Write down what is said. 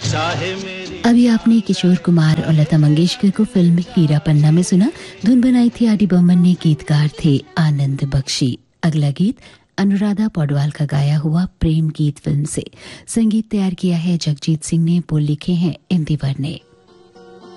अभी आपने किशोर कुमार और लता मंगेशकर को फिल्म हीरा पन्ना में सुना। धुन बनाई थी आर डी बर्मन ने, गीतकार थे आनंद बख्शी। अगला गीत अनुराधा पौडवाल का गाया हुआ प्रेम गीत फिल्म से। संगीत तैयार किया है जगजीत सिंह ने, बोल लिखे हैं इंदिवर ने।